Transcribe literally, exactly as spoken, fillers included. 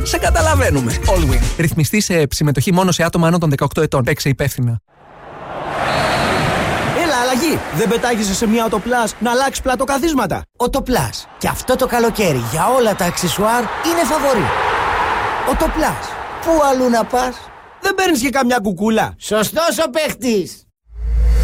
Σε καταλαβαίνουμε. Allwyn. Ρυθμιστή σε συμμετοχή μόνο σε άτομα άνω των δεκαοκτώ ετών. Παίξε υπεύθυνα. Έλα, αλλαγή! Δεν πετάγεσαι σε μια Autoplus να αλλάξει πλατοκαθίσματα. Autoplus. Και αυτό το καλοκαίρι για όλα τα αξεσουάρ είναι φαβορί. Autoplus. Πού αλλού να πας? Δεν παίρνεις και καμιά κουκούλα? Σωστός ο παίχτης.